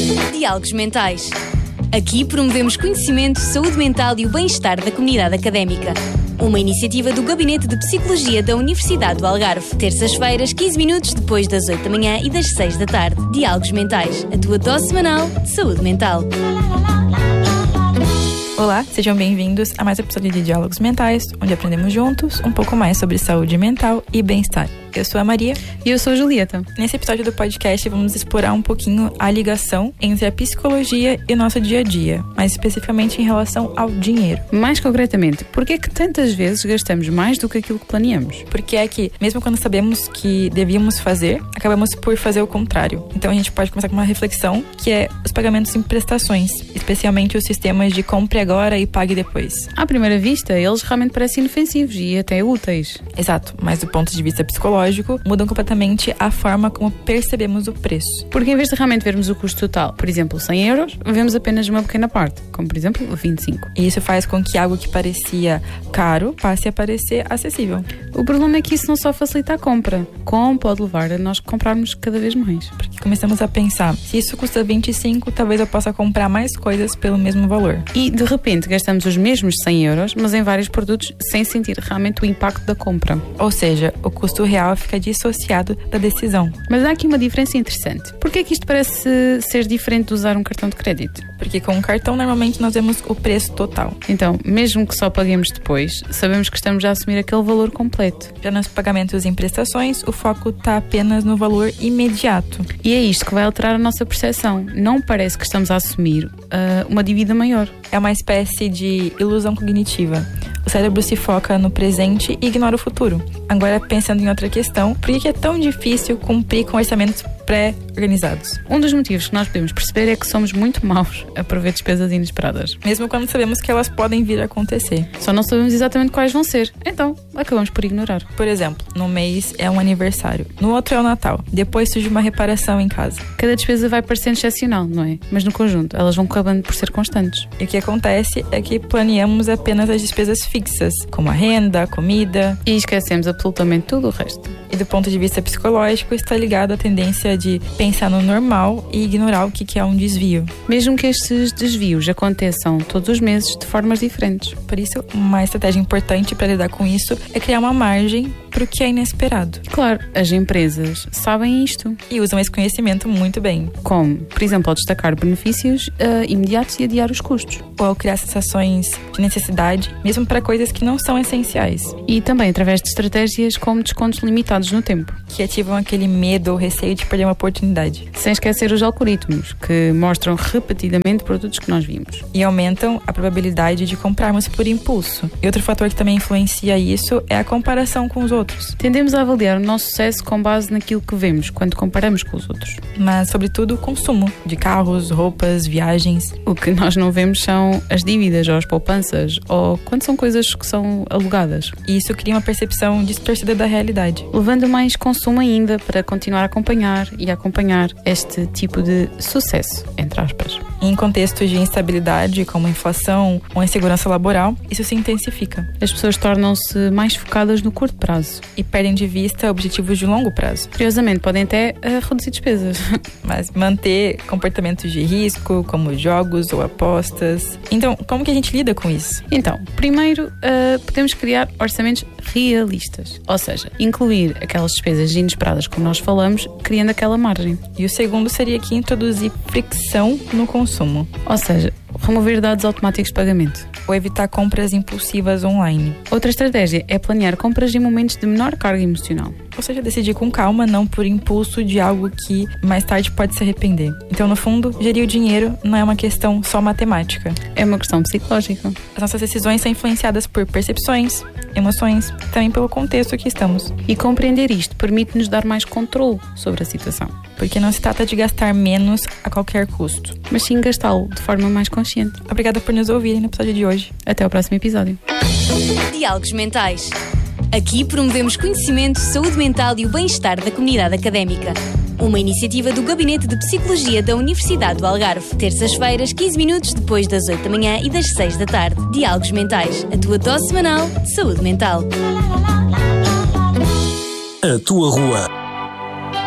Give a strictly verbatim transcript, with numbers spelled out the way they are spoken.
Diálogos Mentais. Aqui promovemos conhecimento, saúde mental e o bem-estar da comunidade académica. Uma iniciativa do Gabinete de Psicologia da Universidade do Algarve. Terças-feiras, quinze minutos depois das oito da manhã e das seis da tarde. Diálogos Mentais, a tua dose semanal de saúde mental. Olá, sejam bem-vindos a mais um episódio de Diálogos Mentais, onde aprendemos juntos um pouco mais sobre saúde mental e bem-estar. Eu sou a Maria. E eu sou a Julieta. Nesse episódio do podcast, vamos explorar um pouquinho a ligação entre a psicologia e o nosso dia a dia, mais especificamente em relação ao dinheiro. Mais concretamente, por que é que tantas vezes gastamos mais do que aquilo que planeamos? Porque é que, mesmo quando sabemos que devíamos fazer, acabamos por fazer o contrário. Então a gente pode começar com uma reflexão, que é os pagamentos em prestações, especialmente os sistemas de compre agora e pague depois. À primeira vista, eles realmente parecem inofensivos e até úteis. Exato, mas do ponto de vista psicológico, mudam completamente a forma como percebemos o preço. Porque em vez de realmente vermos o custo total, por exemplo, cem euros, vemos apenas uma pequena parte, como por exemplo, vinte e cinco. E isso faz com que algo que parecia caro passe a parecer acessível. O problema é que isso não só facilita a compra, como pode levar a nós comprarmos cada vez mais. Porque começamos a pensar, se isso custa vinte e cinco, talvez eu possa comprar mais coisas pelo mesmo valor. E de repente gastamos os mesmos cem euros, mas em vários produtos, sem sentir realmente o impacto da compra. Ou seja, o custo real fica dissociado da decisão. Mas há aqui uma diferença interessante. Por que é que isto parece ser diferente de usar um cartão de crédito? Porque com um cartão normalmente nós vemos o preço total. Então, mesmo que só paguemos depois, sabemos que estamos a assumir aquele valor completo. Já nos pagamentos em prestações, o foco está apenas no valor imediato. E é isto que vai alterar a nossa percepção. Não parece que estamos a assumir uh, uma dívida maior. É uma espécie de ilusão cognitiva. O cérebro se foca no presente e ignora o futuro. Agora, pensando em outra questão, por que é tão difícil cumprir com orçamentos pré-organizados? Um dos motivos que nós podemos perceber é que somos muito maus a prever despesas inesperadas. Mesmo quando sabemos que elas podem vir a acontecer. Só não sabemos exatamente quais vão ser. Então, acabamos por ignorar. Por exemplo, num mês é um aniversário, no outro é o Natal, depois surge uma reparação em casa. Cada despesa vai parecendo excepcional, não é? Mas no conjunto, elas vão acabando por ser constantes. E o que acontece é que planeamos apenas as despesas fixas, como a renda, a comida. E esquecemos absolutamente tudo o resto. E do ponto de vista psicológico, está ligado à tendência de pensar no normal e ignorar o que é um desvio. Mesmo que estes desvios aconteçam todos os meses de formas diferentes. Por isso, uma estratégia importante para lidar com isso é criar uma margem para o que é inesperado. Claro, as empresas sabem isto. E usam esse conhecimento muito bem. Como, por exemplo, ao destacar benefícios uh, imediatos e adiar os custos. Ou ao criar sensações de necessidade, mesmo para coisas que não são essenciais. E também através de estratégias como descontos limitados no tempo. Que ativam aquele medo ou receio de perder uma oportunidade. Sem esquecer os algoritmos, que mostram repetidamente produtos que nós vimos. E aumentam a probabilidade de comprarmos por impulso. E outro fator que também influencia isso é a comparação com os outros. Tendemos a avaliar o nosso sucesso com base naquilo que vemos, quando comparamos com os outros. Mas, sobretudo, o consumo de carros, roupas, viagens. O que nós não vemos são as dívidas ou as poupanças, ou quando são coisas que são alugadas. E isso cria uma percepção distorcida da realidade. Levando a mais consumo ainda para continuar a acompanhar e a acompanhar este tipo de sucesso, entre aspas. Em contextos de instabilidade, como inflação ou insegurança laboral, isso se intensifica. As pessoas tornam-se mais focadas no curto prazo. E perdem de vista objetivos de longo prazo. Curiosamente, podem até uh, reduzir despesas. Mas manter comportamentos de risco, como jogos ou apostas. Então, como que a gente lida com isso? Então, primeiro, uh, podemos criar orçamentos realistas. Ou seja, incluir aquelas despesas inesperadas, como nós falamos, criando aquela margem. E o segundo seria que introduzir fricção no consumo. Ou seja, remover dados automáticos de pagamento. Ou evitar compras impulsivas online. Outra estratégia é planear compras em momentos de menor carga emocional. Ou seja, decidir com calma, não por impulso de algo que mais tarde pode se arrepender. Então, no fundo, gerir o dinheiro não é uma questão só matemática. É uma questão psicológica. As nossas decisões são influenciadas por percepções, emoções, também pelo contexto que estamos. E compreender isto permite-nos dar mais controle sobre a situação. Porque não se trata de gastar menos a qualquer custo, mas sim gastá-lo de forma mais consciente. Obrigada por nos ouvirem no episódio de hoje. Até ao próximo episódio. Diálogos Mentais. Aqui promovemos conhecimento, saúde mental e o bem-estar da comunidade académica. Uma iniciativa do Gabinete de Psicologia da Universidade do Algarve. Terças-feiras, quinze minutos depois das oito da manhã e das seis da tarde. Diálogos Mentais, a tua dose semanal de saúde mental. A tua rua.